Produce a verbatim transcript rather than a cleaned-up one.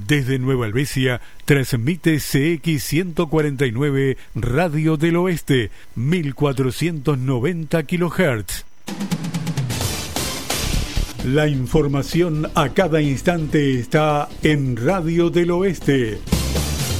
Desde Nueva Helvecia transmite C X ciento cuarenta y nueve Radio del Oeste, mil cuatrocientos noventa kilohertz. La información a cada instante está en Radio del Oeste.